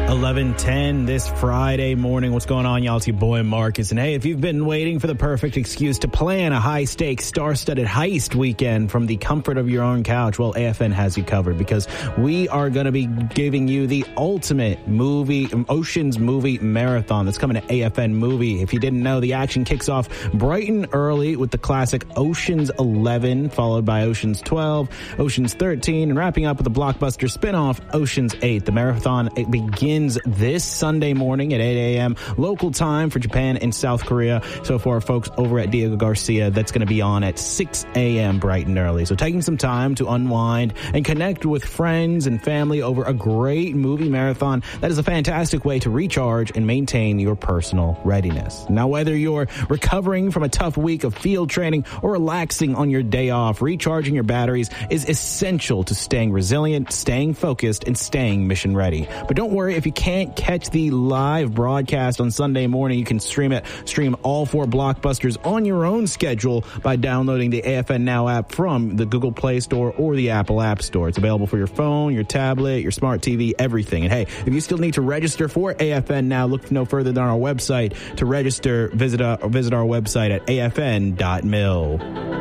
11:10 this Friday morning. What's going on, y'all? It's your boy Marcus. And hey, if you've been waiting for the perfect excuse to plan a high-stakes, star-studded heist weekend from the comfort of your own couch, well, AFN has you covered, because we are going to be giving you the ultimate Oceans movie marathon that's coming to AFN Movie. If you didn't know, the action kicks off bright and early with the classic Oceans 11, followed by Oceans 12, Oceans 13, and wrapping up with the blockbuster spin-off Oceans 8. The marathon, it begins this Sunday morning at 8 a.m. local time for Japan and South Korea. So for our folks over at Diego Garcia, that's going to be on at 6 a.m. bright and early. So taking some time to unwind and connect with friends and family over a great movie marathon, that is a fantastic way to recharge and maintain your personal readiness. Now, whether you're recovering from a tough week of field training or relaxing on your day off, recharging your batteries is essential to staying resilient, staying focused, and staying mission ready. But don't worry, if you can't catch the live broadcast on Sunday morning, you can stream all 4 blockbusters on your own schedule by downloading the AFN Now app from the Google Play Store or the Apple App Store. It's available for your phone, your tablet, your smart TV, everything. And hey, if you still need to register for AFN Now, look no further than our website. To register, visit our website at afn.mil.